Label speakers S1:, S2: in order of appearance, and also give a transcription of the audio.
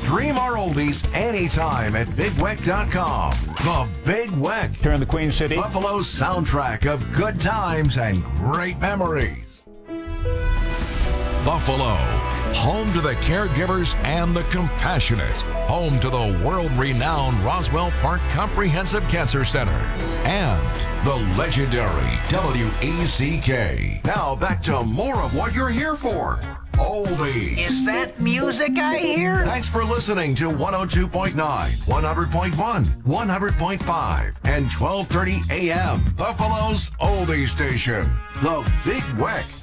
S1: Stream our oldies anytime at BigWeck.com. The Big Weck,
S2: Here in the Queen City.
S1: Buffalo's soundtrack of good times and great memories. Buffalo, home to the caregivers and the compassionate, home to the world-renowned Roswell Park Comprehensive Cancer Center, and the legendary WECK. Now back to more of what you're here for. Oldies.
S3: Is that music I hear?
S1: Thanks for listening to 102.9, 100.1, 100.5, and 1230 AM, Buffalo's oldie station, The Big Weck.